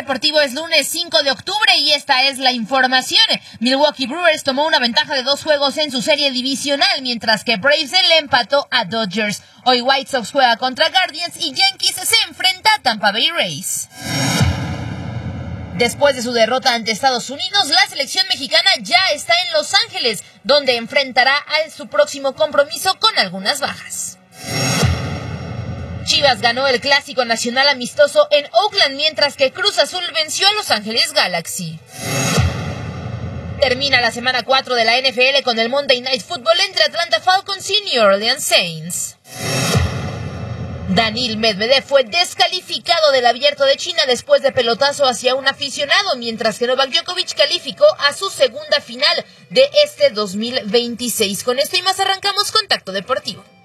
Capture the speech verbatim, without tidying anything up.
Deportivo es lunes cinco de octubre y esta es la información. Milwaukee Brewers tomó una ventaja de dos juegos en su serie divisional, mientras que Braves le empató a Dodgers. Hoy White Sox juega contra Guardians y Yankees se enfrenta a Tampa Bay Rays. Después de su derrota ante Estados Unidos, la selección mexicana ya está en Los Ángeles, donde enfrentará a su próximo compromiso con algunas bajas. Chivas ganó el Clásico Nacional Amistoso en Oakland, mientras que Cruz Azul venció a Los Ángeles Galaxy. Termina la semana cuatro de la N F L con el Monday Night Football entre Atlanta Falcons y New Orleans Saints. Daniil Medvedev fue descalificado del Abierto de China después de pelotazo hacia un aficionado, mientras que Novak Djokovic calificó a su segunda final de este dos mil veintiséis. Con esto y más arrancamos Contacto Deportivo.